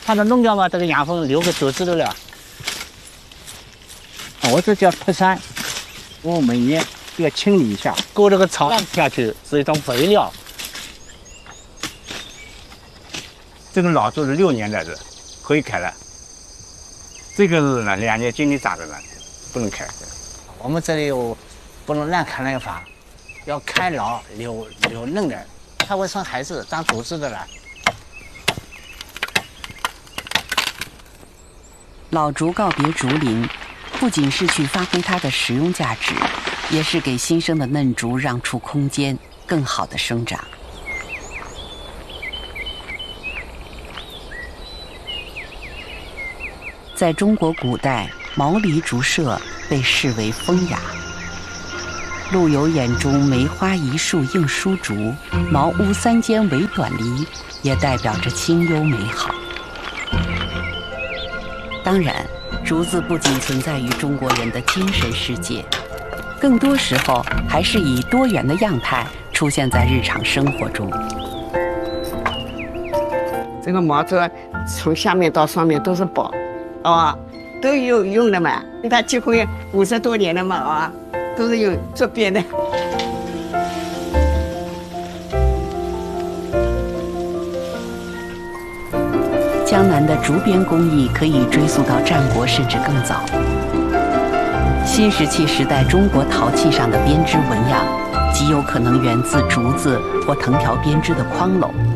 它的弄掉嘛，这个养分留给竹子的了。我这叫脱山，我每年都要清理一下，勾这个草烂下去是一种肥料。这个老树是6年的是可以开了，这个是呢2年今年长的呢，不能开。我们这里有不能乱砍乱伐，要开老留嫩的，它会生孩子当竹子的了。 老竹告别竹林，不仅是去发挥它的实用价值，也是给新生的嫩竹让出空间，更好的生长。在中国古代，毛梨竹社被视为风雅。陆游眼中梅花一树映疏竹，茅屋3间为短篱，也代表着清幽美好。当然，竹子不仅存在于中国人的精神世界，更多时候还是以多元的样态出现在日常生活中。 这个毛竹从下面到上面都是宝，都有用的嘛。它结婚50多年了嘛，都是有做别的。 江南的竹编工艺可以追溯到战国甚至更早。新石器时代中国陶器上的编织纹样，极有可能源自竹子或藤条编织的框篓。